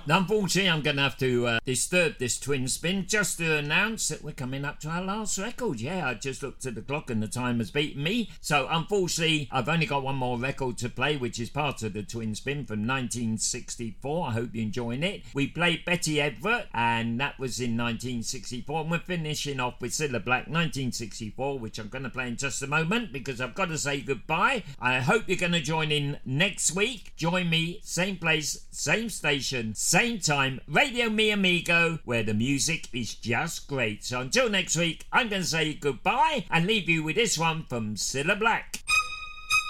Unfortunately, I'm going to have to disturb this twin spin just to announce that we're coming up to our last record. Yeah, I just looked at the clock and the time has beaten me. So, unfortunately, I've only got one more record to play, which is part of the twin spin from 1964. I hope you're enjoying it. We played Betty Everett, and that was in 1964. And we're finishing off with Cilla Black, 1964, which I'm going to play in just a moment because I've got to say goodbye. I hope you're going to join in next week. Join me, same place, same station, same time, Radio Mi Amigo, where the music is just great. So until next week, I'm going to say goodbye and leave you with this one from Cilla Black.